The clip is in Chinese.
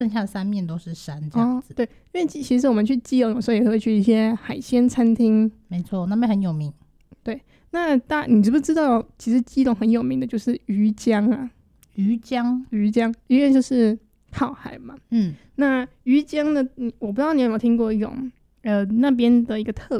剩下的3面都是山这样子。 对，因为其实我们去基隆有时候也会去一些海鲜餐厅。 没错，那边很有名。 对，那你知不知道其实基隆很有名的就是鱼浆啊？ 鱼浆因为就是靠海嘛。 嗯， 那鱼浆呢，我不知道你有没有听过一种那边的一个特